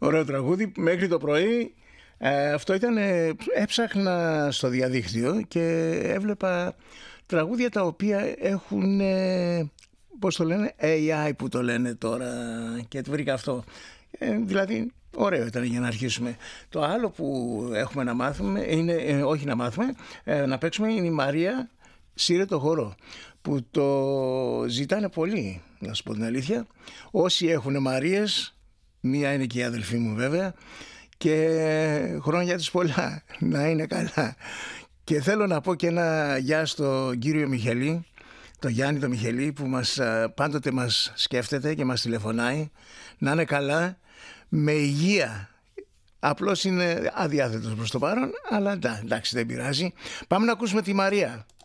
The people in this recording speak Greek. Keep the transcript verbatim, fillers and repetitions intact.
Ωραίο τραγούδι. Μέχρι το πρωί ε, αυτό ήταν, ε, έψαχνα στο διαδίκτυο και έβλεπα τραγούδια τα οποία έχουν, ε, πώς το λένε, έι άι που το λένε τώρα, και το βρήκα αυτό. Ε, δηλαδή ωραίο ήταν για να αρχίσουμε. Το άλλο που έχουμε να μάθουμε είναι, ε, όχι να μάθουμε, ε, να παίξουμε, είναι η Μαρία Σύρε το χορό, που το ζητάνε πολύ, να σου πω την αλήθεια. Όσοι έχουν Μαρίες, μία είναι και η αδελφή μου βέβαια, και χρόνια τους πολλά, να είναι καλά. Και θέλω να πω και ένα γεια στον κύριο Μιχελή, το Γιάννη το Μιχελή, που μας, πάντοτε μας σκέφτεται και μας τηλεφωνάει. Να είναι καλά, με υγεία. Απλώς είναι αδιάθετος προς το παρόν, αλλά εντάξει, δεν πειράζει. Πάμε να ακούσουμε τη Μαρία.